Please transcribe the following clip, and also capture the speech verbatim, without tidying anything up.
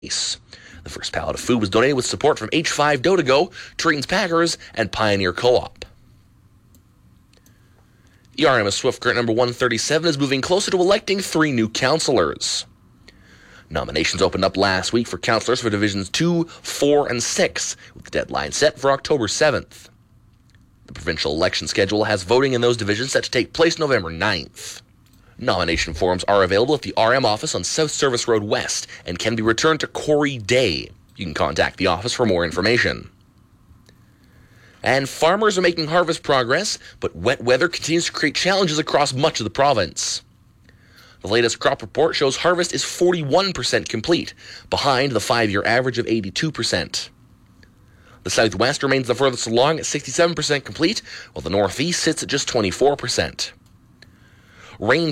The first pallet of food was donated with support from H five Dough to Go, Turing's Packers, and Pioneer Co-op. E R M S Swift Current number one thirty-seven is moving closer to electing three new councillors. Nominations opened up last week for councillors for Divisions two, four, and six, with the deadline set for October seventh. The provincial election schedule has voting in those divisions set to take place November ninth. Nomination forms are available at the R M office on South Service Road West and can be returned to Corey Day. You can contact the office for more information. And farmers are making harvest progress, but wet weather continues to create challenges across much of the province. The latest crop report shows harvest is forty-one percent complete, behind the five-year average of eighty-two percent. The southwest remains the furthest along at sixty-seven percent complete, while the northeast sits at just twenty-four percent. Rain